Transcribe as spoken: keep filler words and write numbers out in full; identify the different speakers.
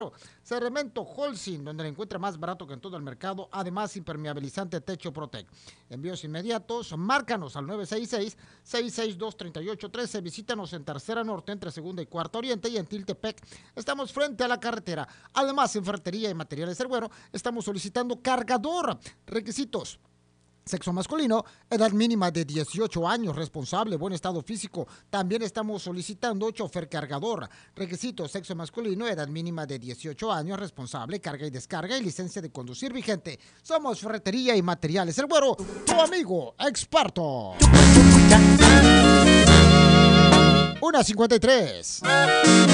Speaker 1: Cemento Holcim, donde lo encuentra más barato que en todo el mercado, además impermeabilizante Techo Protec. Envíos inmediatos, márcanos al nueve seis seis, seis seis dos, tres ocho uno tres, visítanos en Tercera Norte, entre Segunda y Cuarta Oriente, y en Tiltepec estamos frente a la carretera. Además, en ferretería y materiales del Güero, estamos solicitando cargador. Requisitos: sexo masculino, edad mínima de dieciocho años, responsable, buen estado físico. También estamos solicitando chofer cargador. Requisitos: sexo masculino, edad mínima de dieciocho años, responsable, carga y descarga y licencia de conducir vigente. Somos Ferretería y Materiales El Güero, tu amigo experto. una cincuenta y tres.